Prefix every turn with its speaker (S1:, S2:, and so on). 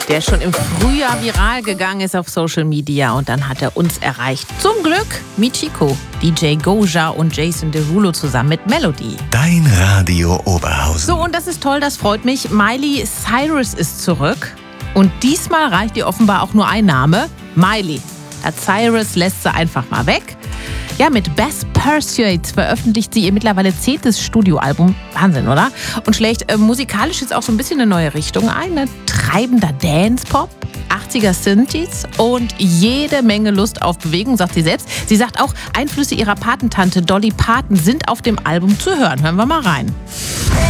S1: der schon im Frühjahr viral gegangen ist auf Social Media und dann hat er uns erreicht. Zum Glück Michiko, DJ Goja und Jason Derulo zusammen mit Melody.
S2: Dein Radio Oberhausen.
S1: So, und das ist toll, das freut mich. Miley Cyrus ist zurück und diesmal reicht ihr offenbar auch nur ein Name, Miley. Cyrus lässt sie einfach mal weg. Ja, mit Best Pursuit veröffentlicht sie ihr mittlerweile 10. Studioalbum. Wahnsinn, oder? Und schlägt musikalisch jetzt auch so ein bisschen eine neue Richtung ein. Ne? Treibender Dance-Pop, 80er Synthes und jede Menge Lust auf Bewegung, sagt sie selbst. Sie sagt auch, Einflüsse ihrer Patentante Dolly Parton sind auf dem Album zu hören. Hören wir mal rein.